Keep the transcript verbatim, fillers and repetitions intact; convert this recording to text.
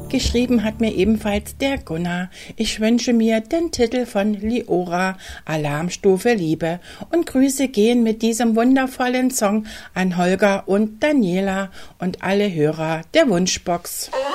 Geschrieben hat mir ebenfalls der Gunnar. Ich wünsche mir den Titel von Liora, Alarmstufe Liebe. Und Grüße gehen mit diesem wundervollen Song an Holger und Daniela und alle Hörer der Wunschbox.